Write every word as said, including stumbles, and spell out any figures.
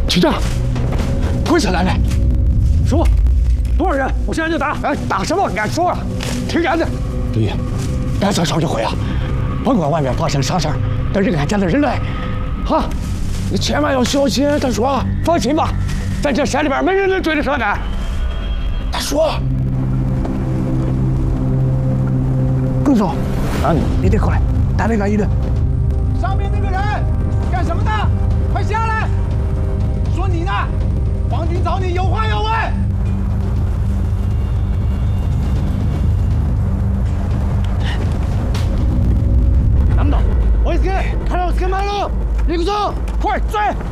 局长，鬼车来了， 说，多少人？我现在就打。 哎，打什么？俺说了，听俺的。刘爷，俺再少一回啊！甭管外面发生啥事儿，等人俺家的人来，哈，你千万要小心。他说，放心吧，咱这山里边没人能追得上俺。他说，更总，啊，你得过来，打那个一顿。 上面那个人干什么的？快下来！说你呢，皇军找你有话要问。 我已经看到这个马路，李股长，快追！